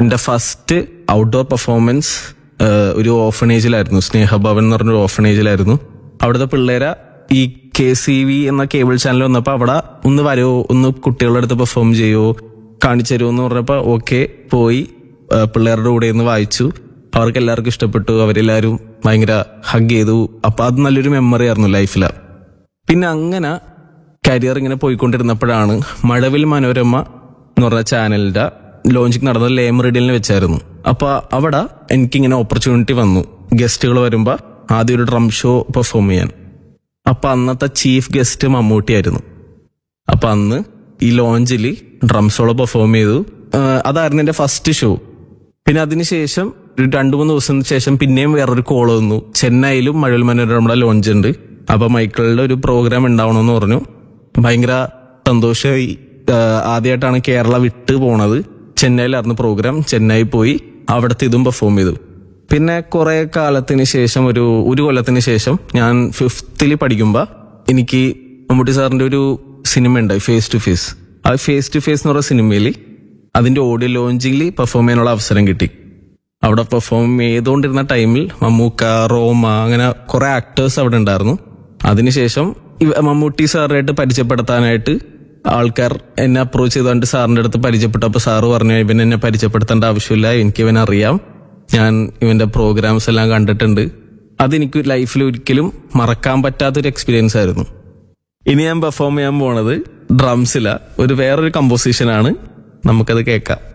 എൻ്റെ first outdoor performance ഒരു ഓഫനേജിലായിരുന്നു. സ്നേഹഭവൻ എന്ന് പറഞ്ഞൊരു ഓഫനേജിലായിരുന്നു. അവിടുത്തെ പിള്ളേരെ ഈ KCV എന്ന കേബിൾ ചാനൽ വന്നപ്പോൾ അവിടെ ഒന്ന് വരുമോ, ഒന്ന് കുട്ടികളുടെ അടുത്ത് പെർഫോം ചെയ്യുമോ, കാണിച്ചു തരുമോ എന്ന് പറഞ്ഞപ്പോൾ ഓക്കെ പോയി പിള്ളേരുടെ കൂടെ ഒന്ന് വായിച്ചു. അവർക്ക് എല്ലാവർക്കും ഇഷ്ടപ്പെട്ടു. അവരെല്ലാവരും ഭയങ്കര ഹഗ് ചെയ്തു. അപ്പൊ അത് നല്ലൊരു മെമ്മറി ആയിരുന്നു ലൈഫില്. പിന്നെ അങ്ങനെ കരിയർ ഇങ്ങനെ പോയിക്കൊണ്ടിരുന്നപ്പോഴാണ് മഴവിൽ മനോരമ എന്ന് പറഞ്ഞ ചാനലിന്റെ ലോഞ്ചിങ് നടന്നത് ലേ മെറിഡിയനിൽ വെച്ചായിരുന്നു. അപ്പൊ അവിടെ എനിക്കിങ്ങനെ ഓപ്പർച്യൂണിറ്റി വന്നു ഗസ്റ്റുകൾ വരുമ്പോ ആദ്യം ഒരു ഡ്രം ഷോ പെർഫോം ചെയ്യാൻ. അപ്പൊ അന്നത്തെ ചീഫ് ഗസ്റ്റ് മമ്മൂട്ടിയായിരുന്നു. അപ്പൊ അന്ന് ഈ ലോഞ്ചിൽ ഡ്രം സോളോ പെർഫോം ചെയ്തു. അതായിരുന്നു എന്റെ ഫസ്റ്റ് ഷോ. പിന്നെ അതിനുശേഷം ഒരു 2-3 ദിവസത്തിന് ശേഷം പിന്നെയും വേറൊരു കോൾ വന്നു. ചെന്നൈയിലും മഴവിൽ മനോരമയുടെ ലോഞ്ച് ഉണ്ട്, അപ്പൊ മൈക്കിളിന്റെ ഒരു പ്രോഗ്രാം ഉണ്ടാവണമെന്ന് പറഞ്ഞു. ഭയങ്കര സന്തോഷമായി. ആദ്യമായിട്ടാണ് കേരള വിട്ട് പോണത്. ചെന്നൈയിലായിരുന്നു പ്രോഗ്രാം. ചെന്നൈ പോയി അവിടുത്തെ ഇതും പെർഫോം ചെയ്തു. പിന്നെ കുറെ കാലത്തിന് ശേഷം ഒരു കൊല്ലത്തിന് ശേഷം ഞാൻ 5th പഠിക്കുമ്പോ എനിക്ക് മമ്മൂട്ടി സാറിന്റെ ഒരു സിനിമ ഉണ്ടായി, ഫേസ് ടു ഫേസ്. ആ ഫേസ് ടു ഫേസ് എന്ന് പറഞ്ഞ സിനിമയിൽ അതിന്റെ ഓഡിയോ ലോഞ്ചിങ്ങിൽ പെർഫോം ചെയ്യാനുള്ള അവസരം കിട്ടി. അവിടെ പെർഫോം ചെയ്തുകൊണ്ടിരുന്ന ടൈമിൽ മമ്മൂക്ക, റോമ, അങ്ങനെ കുറെ ആക്ടേഴ്സ് അവിടെ ഉണ്ടായിരുന്നു. അതിനുശേഷം മമ്മൂട്ടി സാറിനായിട്ട് പരിചയപ്പെടുത്താനായിട്ട് ആൾക്കാർ എന്നെ അപ്രോച്ച് ചെയ്തുകൊണ്ട് സാറിന്റെ അടുത്ത് പരിചയപ്പെട്ടപ്പോൾ സാറ് പറഞ്ഞു, ഇവൻ എന്നെ പരിചയപ്പെടുത്തേണ്ട ആവശ്യമില്ല, എനിക്ക് ഇവൻ അറിയാം, ഞാൻ ഇവന്റെ പ്രോഗ്രാംസ് എല്ലാം കണ്ടിട്ടുണ്ട്. അതെനിക്ക് ലൈഫിൽ ഒരിക്കലും മറക്കാൻ പറ്റാത്തൊരു എക്സ്പീരിയൻസ് ആയിരുന്നു. ഇനി ഞാൻ പെർഫോം ചെയ്യാൻ പോണത് ഡ്രംസില വേറൊരു കമ്പോസിഷനാണ്. നമുക്കത് കേൾക്കാം.